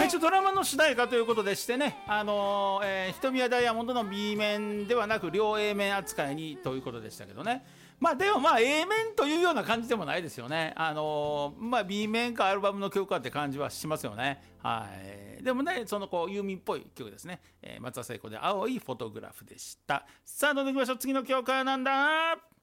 一応ドラマの主題歌ということでしてね、瞳はダイヤモンドの B 面ではなく両 A 面扱いにということでしたけどね。でもA 面というような感じでもないですよね。B 面かアルバムの曲かって感じはしますよね。はい。でもね、そのユーミンっぽい曲ですね。松田聖子で青いフォトグラフでした。さあ、どんどんいきましょう。次の曲はなんだ。